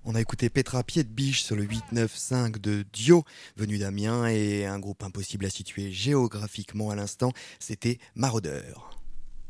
On a écouté Petra Pied de Biche sur le 895 de Dio, venu d'Amiens, et un groupe impossible à situer géographiquement à l'instant, c'était Maraudeur.